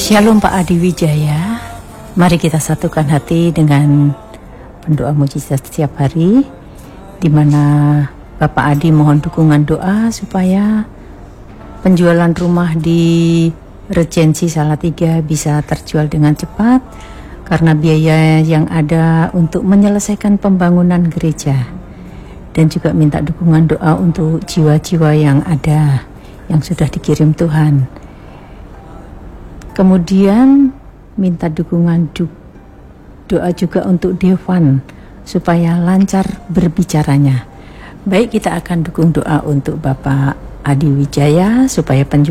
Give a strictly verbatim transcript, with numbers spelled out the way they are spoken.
Shalom Pak Adi Wijaya. Mari kita satukan hati dengan pendoa mujizat setiap hari, di mana Bapak Adi mohon dukungan doa supaya penjualan rumah di Regensi Salatiga bisa terjual dengan cepat karena biaya yang ada untuk menyelesaikan pembangunan gereja, dan juga minta dukungan doa untuk jiwa-jiwa yang ada yang sudah dikirim Tuhan. Kemudian minta dukungan du- doa juga untuk Devan supaya lancar berbicaranya. Baik, kita akan dukung doa untuk Bapak Adi Wijaya supaya penjualan